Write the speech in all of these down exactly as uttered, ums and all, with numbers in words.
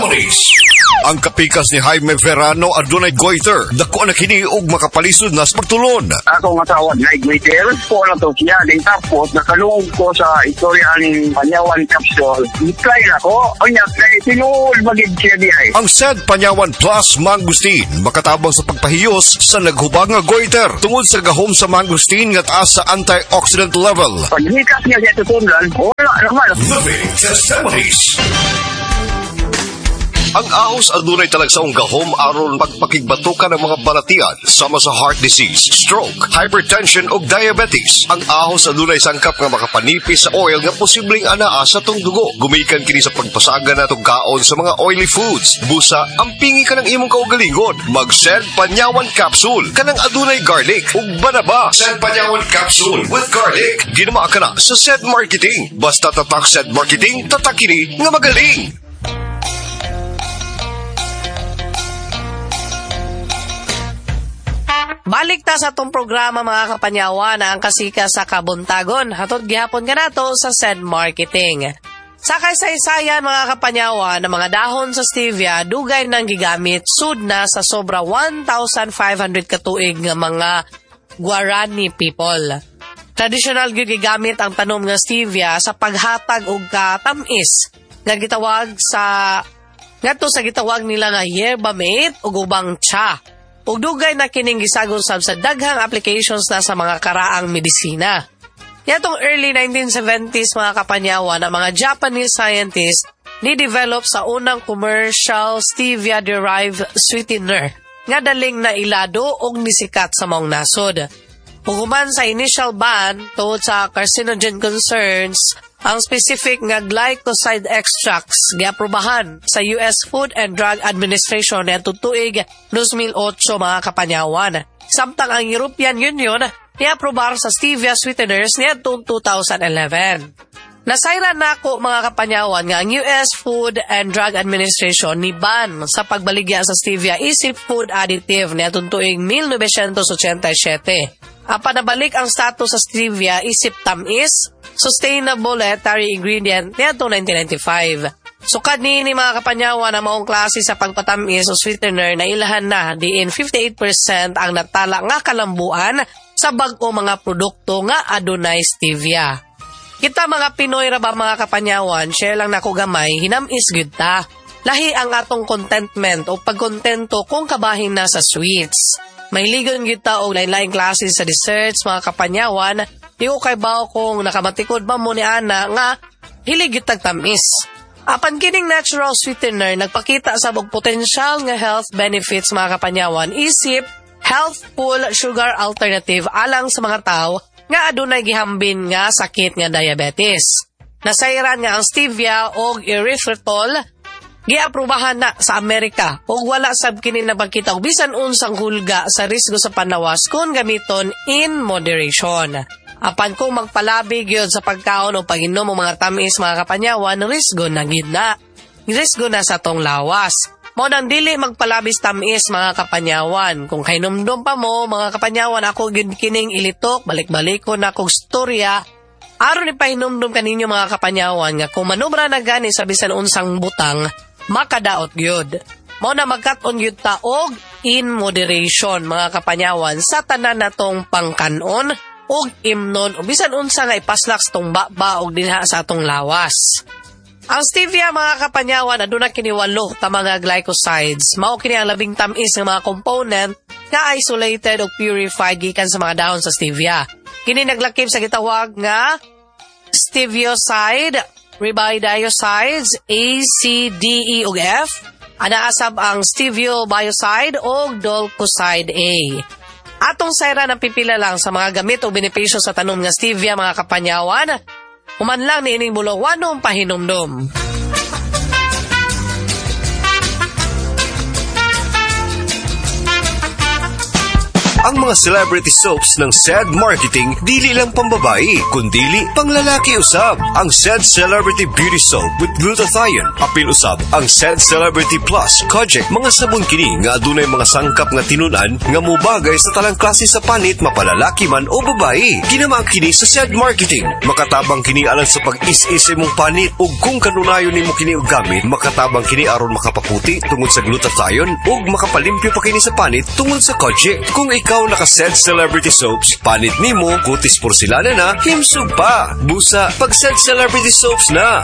Testimonies. Ang kapikas ni Jaime Verano adunay goiter. Dako na kini og makapalisod na sa pagtulon. Ako nga tawag na goiter. Po na to siya. Din tapos nakalungog ko sa istorya ni Panyawan Capsule. Ikay na ko. O niya, kaya sinuul magig siya di ay. Ang said Panyawan Plus Mangustin makatabang sa pagpahiyos sa naghubang nga goiter tungod sa gahom sa mangustin nga taas sa antioxidant level. Paghikas niya sa tutunlan, wala naman. Living Testimonies. Ang ahos adunay talagsaong gahom aron pagpakigbatukan ng mga balatian sama sa heart disease, stroke, hypertension ug diabetes. Ang ahos adunay sangkap nga makapanipis sa oil nga posibleng anaa sa tong dugo. Gumikan kini sa pagpasaga natong kaon sa mga oily foods. Busa, ampingi ka ng imong kaugalingon. Mag-Sed Panyawan Capsule kanang adunay garlic ug banaba. Sed Panyawan Capsule with garlic. Ginama ka na sa Sed Marketing. Basta tatak Sed Marketing, tatak kini nga magaling. Balik ta sa atong programa mga kapanyawa na ang kasika sa kabuntagon. Hatod gihapon ka nato sa Sed Marketing. Sa kaysaysayan mga kapanyawa na mga dahon sa stevia dugay nang gigamit sud na sa sobra one thousand five hundred katuig nga mga Guarani people. Traditional gyud gigamit ang tanom nga stevia sa paghatag og katamis nga gitawag sa ngadto sa gitawag nila nga yerba mate ug ubang cha. Ug dugay na kining gisagol sab sa daghang applications na sa mga karaang medisina. Yatong early nineteen seventies mga kapanyawa na mga Japanese scientists ni-develop sa unang commercial stevia-derived sweetener nga daling na ilado og nisikat sa maong nasod. Human sa initial ban tungod sa carcinogen concerns, ang specific nga glycoside extracts giaprobahan sa U S Food and Drug Administration nitong tuig two thousand eight mga kapanyawan. Samtang ang European Union niaprobar sa stevia sweeteners nitong two thousand eleven. Nasayran nako mga kapanyawan nga ang U S Food and Drug Administration ni ban sa pagbaligya sa stevia isip food additive nitong tuig nineteen eighty-seven. Apan nabalik ang status sa stevia isip tamis, sustainable dietary ingredient nitong nineteen ninety-five. Sukad ni mga kapanyawa na maong klase sa pagpatamis o sweetener na ilahan na diin fifty-eight percent ang natala nga kalambuan sa bag-o mga produkto nga adunay stevia. Kita mga Pinoy ra ba mga kapanyawan, share lang nako gamay, hinamis gyud ta. Lahi ang atong contentment o pagkontento kung kabahin na sa sweets. May ligon kita og lain-laing klase sa desserts mga kapanyawan, di ko kay bao kung nakamatikod ba mo ni ana nga hilig gyud tag tamis. Apan kining natural sweetener nagpakita sa og potensyal nga health benefits mga kapanyawan, isip healthful sugar alternative alang sa mga tao nga adunay gihambin nga sakit nga diabetes. Nasayran nga ang stevia og erythritol giaprubahan na sa Amerika ug wala sab kini nabakita og bisan unsang hulga sa risgo sa panawas kung gamiton in moderation. Apan kung magpalabi gyud sa pagkaon o pag-inom og mga tamis mga kapanyawan, risgo na gid na. Risgo na sa tong lawas. Mo nang dili magpalabis tamis mga kapanyawan. Kung kainumdum pa mo mga kapanyawan, ako gyud kining ilitok balik-balikon na kog storya aron ipahinumdum kaninyo mga kapanyawan nga kung manubra na gani sa bisan unsang butang makadaot gyud. Mo na magkat-on gyud ta og in moderation mga kapanyawan sa tanan natong pangkanon og imnon o bisan unsa nga ipaslak sa tong baba og dinha sa atong lawas. Ang stevia mga kapanyawan aduna kini walo ta mga glycosides. Mao kini ang labing tamis nga mga component nga isolated o purified gikan sa mga dahon sa stevia. Kini naglakip sa gitawag nga stevioside, ribidiosides, A, C, D, E ug F. Anaasab ang steviobioside o dolcoside A. Atong sayra ng pipila lang sa mga gamit o benepisyo sa tanom nga stevia mga kapanyawan. Human lang ni ining bulong wanong pahinumdum. Ang mga celebrity soaps ng S E D Marketing dili lang pambabae, kundili panglalaki usab. Ang S E D Celebrity Beauty Soap with glutathione, apil usab ang S E D Celebrity Plus Kojic, mga sabon kini nga adunay mga sangkap nga tinunan nga mubagay sa talang klase sa panit, mapalalaki man o babae. Ginama kini sa S E D Marketing. Makatabang kini alang sa pag-is-is imong panit, ug kung kanunayon nimo kini og gamit, makatabang kini aron makapaputi tungod sa glutathione ug makapalimpyo pa kini sa panit tungod sa Kojic. Kung ikaw naka-S E D Celebrity Soaps, panit nimo kutis porselana na, himsog pa. Busa, pag-S E D Celebrity Soaps na.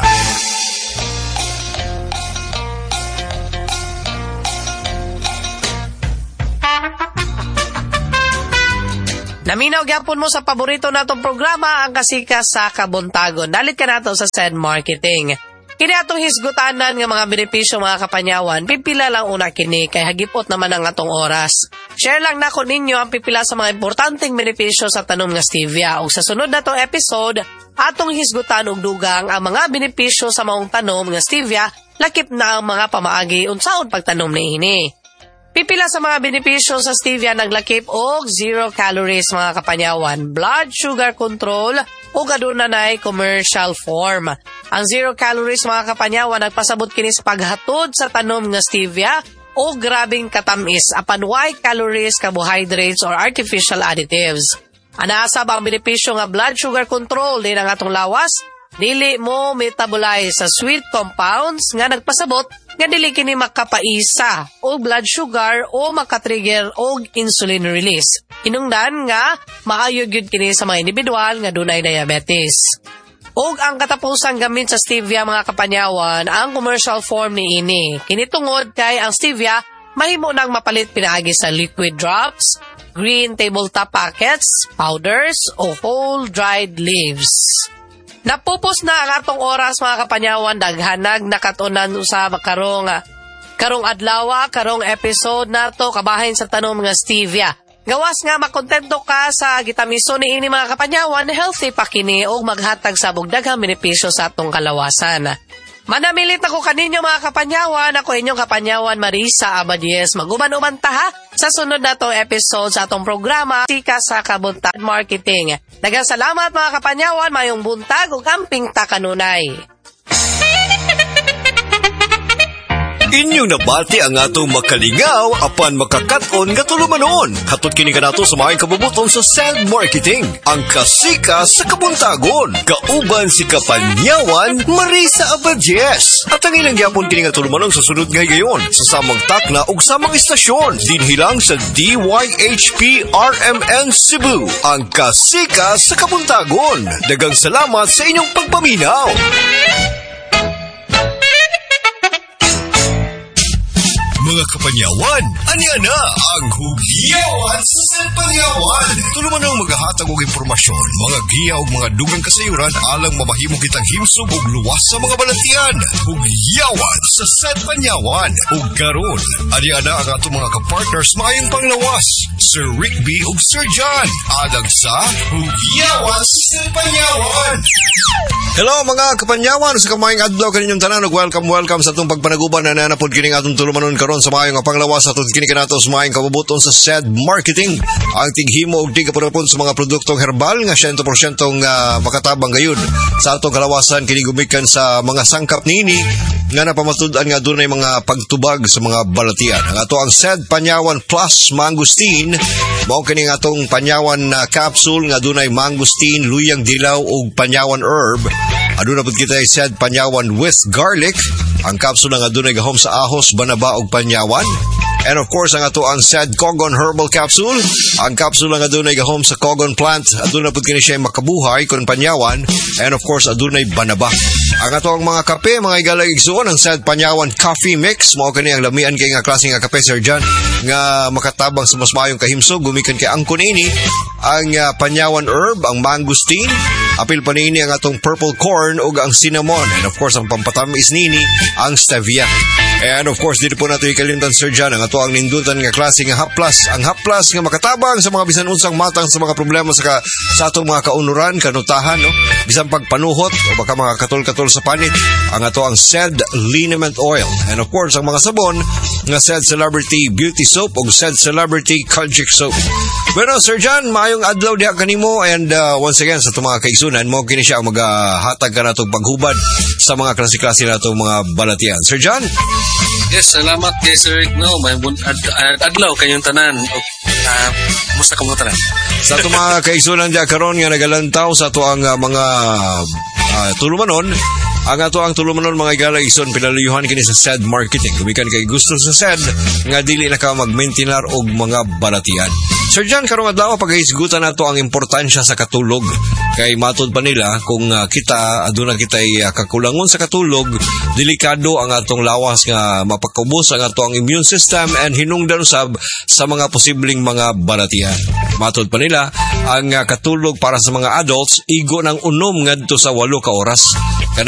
Naminaw gyapon mo sa paborito natong programa, ang kasika sa kabuntagon. Dalit ka nato sa S E D Marketing. Kini atong hisgutanan nga mga benepisyo mga kapanyawan, pipila lang una kini kay hagipot naman ang atong oras. Share lang nako ninyo ang pipila sa mga importanteng benepisyo sa tanom nga stevia. Ug sa sunod natong episode, atong hisgutan og dugang ang mga benepisyo sa maong tanom nga stevia, lakip na ang mga pamaagi unsaon pagtanom niini. Pipila sa mga benepisyo sa stevia naglakip og zero calories mga kapanyawan, blood sugar control o adunay commercial form. Ang zero calories mga kapanyawan nagpasabot kini sa paghatod sa tanom nga stevia o grabing katamis apan wide calories, carbohydrates or artificial additives. Anaasab ang benepisyo nga blood sugar control din ang atong lawas, dili mo metabolize sa sweet compounds nga nagpasabot nga dili kini makapaisa o blood sugar o makatrigger og insulin release. Hinungdan nga maayo gyud kini sa mga individual nga dunay diabetes. Og ang katapusang gamit sa stevia mga kapanyawan, ang commercial form ni ini. Kinitungod kay ang stevia mahimo nang mapalit pinaagi sa liquid drops, green tabletop packets, powders o whole dried leaves. Napupos na ang atong oras mga kapanyawan, daghanag nakatunan usab karong karong adlaw, karong episode nato kabahin sa tanom nga stevia. Gawas nga makontento ka sa gitamiso ni ini mga kapanyawan, healthy pa kini o maghatag sa bugdaghang benepisyo sa atong kalawasan. Manamilit ako kaninyo mga kapanyawan, ako inyong kapanyawan Marisa Abadies. Maguman-uman ta ha sa sunod na to episode sa atong programa, Sika sa Kabuntagon Marketing. Daghang salamat mga kapanyawan, mayong buntag ug amping ta kanunay. Inyong nabati ang atong makalingaw apan makakaton nga tulumanon. Hatod kini kanato sa maayong kabubuton sa S E D Marketing, ang kasika sa kabuntagon. Kauban si kapanyawan Marisa Abadies. At ang ilang gyapon kini nga tulumanon sa sunod nga gayon sa samang takna ug samang istasyon dinhilang sa D Y H P R M N Cebu, ang kasika sa kabuntagon. Daghang salamat sa inyong pagpaminaw. Mga kapanyawan, aniya na ang Hugyawan sa S E D Panyawan. Tuluman ang maghahatag og impormasyon, mga giya ug mga dugang kasayuran alang mamahimo kitang himsog ug luwas sa mga balatian. Hugyawan sa S E D Panyawan. Ug karon, aniya na ang atong mga kapartners maayong panglawas, Sir Rick B ug Sir John. Adag sa Hugyawan sa S E D Panyawan. Hello mga kapanyawan, sa kamayong adlaw kaninyong tanan ug welcome welcome sa atong pagpanaguban na nanapod kining atong tulumanon karon sa maayong nga panglawas sa atong kini kanato sa maayong kabubuton sa S E D Marketing, ang tighimo ug tigapurapon sa mga produktong herbal nga one hundred percent uh, makatabang gayud sa atong kalawasan kini gumikan sa mga sangkap niini nga napamatud-an nga dunay mga pagtubag sa mga balatian. Ang ato ang S E D Panyawan Plus Mangosteen, mao kini nga atong panyawan na uh, capsule nga dunay mangosteen, luyang dilaw ug panyawan herb. Aduna pud kita S E D Panyawan with garlic, ang capsule nga dunay gahom sa ahos, banaba ug panyawan. And of course, ang ato ang S E D Cogon Herbal Capsule, ang capsule nga adunay gahom sa cogon plant, aduna pud kini siya makabuhay kon panyawan. And of course, adunay banaba. Ang ato ang mga kape, mga igalag igsuon, ang S E D Panyawan Coffee Mix, mao kani ang lamian kay nga klase nga kape Sir John nga makatabang sa mas maayong kahimsog, gumikan kay angkon ini ang uh, panyawan herb, ang mangosteen, Apil pa niini ang atong purple corn ug ang cinnamon. And of course, ang pampatamis nini ang stevia. And of course, dito po nato ikalimtan, Sir John, ang ato ang nindutan nga klase nga haplas. Ang haplas nga makatabang sa mga bisan unsang matang sa mga problema sa, ka, sa atong mga kaunuran, kanutahan, no? Bisan pagpanuhot o baka mga katol-katol sa panit. Ang ato ang S E D Liniment Oil. And of course, ang mga sabon nga S E D Celebrity Beauty Soap o S E D Celebrity Kojic Soap. Bueno, Sir John, maayong adlaw diha kanimo, and uh, once again sa itong mga kaisunan mo, kini siya ang maghatag ka natong paghubad sa mga klase-klase natong mga balatian. Sir John? Yes, salamat kay Sir Rick. No, may bun- ad- ad- adlaw kayong tanan. O, uh, musta ka mo tanan? Sa itong mga kaisunan diha karon nga nagalantaw sa ito ang uh, mga uh, tulumanon, ang ato ang tulumanon mga igala ison pinaluyuhan kini sa S E D marketing. Kumikan kay gusto sa S E D nga dili na ka mag-maintinar og mga balatian. Sir John, karong adlaw paghisgutan nato ang importansya sa katulog. Kay matud pa nila kung uh, kita aduna kitay uh, kakulangon sa katulog, delikado ang atong lawas nga mapakubos ang ato ang immune system and hinungdan usab sa mga posibleng mga balatian. Matud pa nila ang uh, katulog para sa mga adults igo ng unom ngadto sa walo ka oras. Kana